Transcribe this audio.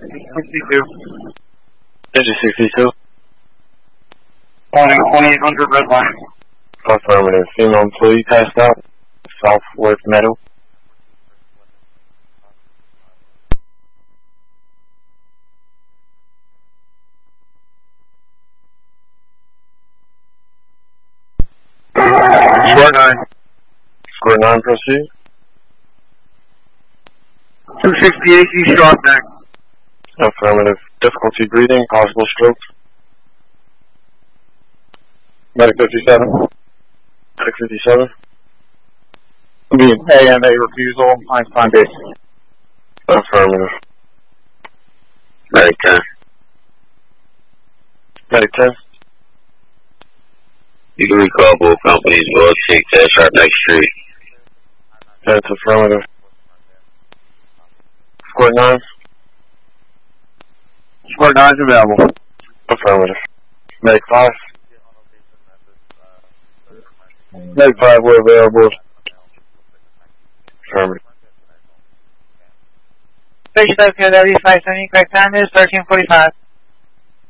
62. Digit 62. Calling 2800 red line. Affirmative. Female employee passed out. Southworth Meadow. Square 9. Square 9, proceed. 268 East Short Neck. Affirmative. Difficulty breathing, possible stroke. Medic 57. Medic 57. AMA refusal, Einstein base. Affirmative. Medic 10. Medic 10. You can recall both companies, Road 6 at Sharp Neck Street. That's affirmative. Square 9. Square 9 is available. Affirmative. Medic 5. Medic 5, we're available. Affirmative. Station WKW 570, correct time is 13:45.